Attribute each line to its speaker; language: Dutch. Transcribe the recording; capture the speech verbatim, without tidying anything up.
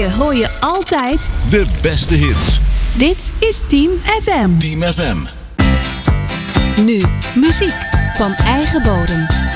Speaker 1: hier hoor je altijd
Speaker 2: de beste hits.
Speaker 1: Dit is Team F M.
Speaker 2: Team F M.
Speaker 1: Nu muziek van eigen bodem.